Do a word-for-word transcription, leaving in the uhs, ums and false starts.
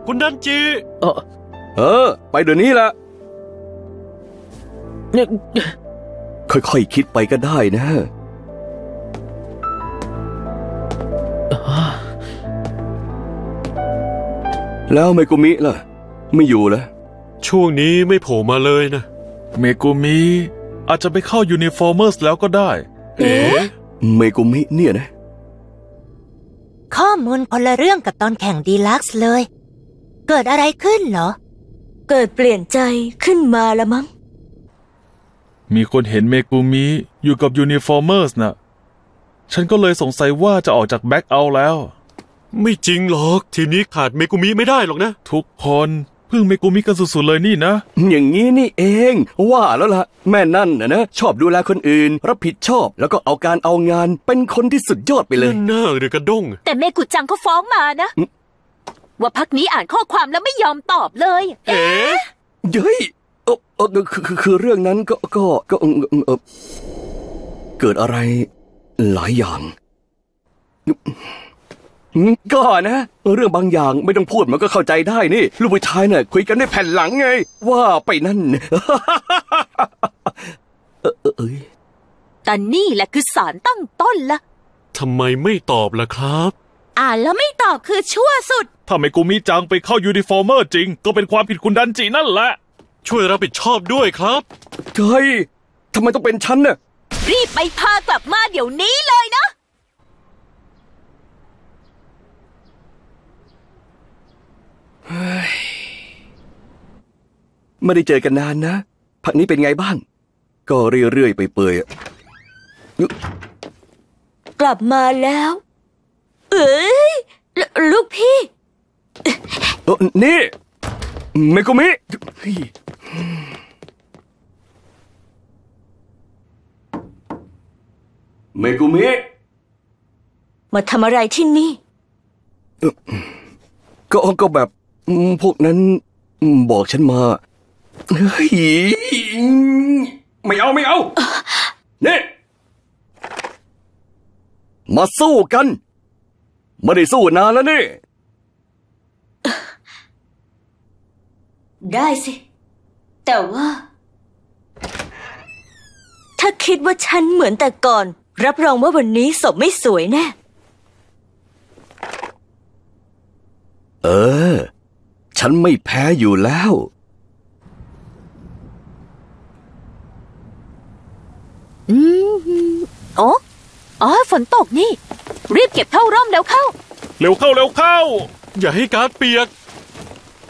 คุณดันจิเออเออไปเดี๋ยวนี้ละค่อยๆคิดไปก็ได้นะแล้วเมกุมิล่ะไม่อยู่แล้วช่วงนี้ไม่โผล่มาเลยนะเมกุมิอาจจะไปเข้ายูนิฟอร์เมอร์สแล้วก็ได้เอ๊ะเมกุมิเนี่ยนะข้อมูลคนละเรื่องกับตอนแข่งดีลักซ์เลยเกิดอะไรขึ้นเหรอเกิดเปลี่ยนใจขึ้นมาละมั้งมีคนเห็นเมกุมิอยู่กับยูนิฟอร์เมอร์สน่ะฉันก็เลยสงสัยว่าจะออกจากแบ็คเอาท์แล้วไม่จริงหรอกทีมนี้ขาดเมกุมิไม่ได้หรอกนะทุกคนพึ่งเมกุมิกันสุดๆเลยนี่นะอย่างนี้นี่เองว่าแล้วล่ะแม่นั่นนะนะชอบดูแลคนอื่นรับผิดชอบแล้วก็เอาการเอางานเป็นคนที่สุดยอดไปเลยน่าหรือกระด้งแต่เมกุจังเขาฟ้องมานะว่าพักนี้อ่านข้อความแล้วไม่ยอมตอบเลยเอ๊ะเฮ้ยเออเออคือคือเรื่องนั้นก็ก็ก็เออเกิดอะไรหลายอย่างก็นะเรื่องบางอย่างไม่ต้องพูดมันก็เข้าใจได้นี่ลูกผู้ชายเนี่ยคุยกันด้วยแผ่นหลังไงว่าไปนั่นเออเอ้ยแต่นี่แหละคือสารตั้งต้นละทำไมไม่ตอบล่ะครับอ่านแล้วไม่ตอบคือชั่วสุดถ้าเมกุมิจังไปเข้ายูนิฟอร์เมอร์จริงก็เป็นความผิดคุณดันจินั่นแหละช่วยรับผิดชอบด้วยครับเฮ้ยทำไมต้องเป็นฉันน่ะรีบไปพากลับมาเดี๋ยวนี้เลยนะไม่ได้เจอกันนานนะพักนี้เป็นไงบ้างก็เรื่อยๆไปเปื่อยกลับมาแล้วเอ้ยลูกพี่เออนี่เมกุมิเมกุมิมาทำอะไรที่นี่ก็ก็แบบพวกนั้นบอกฉันมาเฮ้ยไม่เอาไม่เอาเนี่ยมาสู้กันไม่ได้สู้นานแล้วนี่ได้สิแต่ว่าถ้าคิดว่าฉันเหมือนแต่ก่อนรับรองว่าวันนี้ศพไม่สวยแน่เออฉันไม่แพ้อยู่แล้วอืมโอ้อ๋อฝนตกนี่รีบเก็บเข้าร่มแล้วเข้าเร็วเข้าเร็วเข้าอย่าให้การ์ดเปียก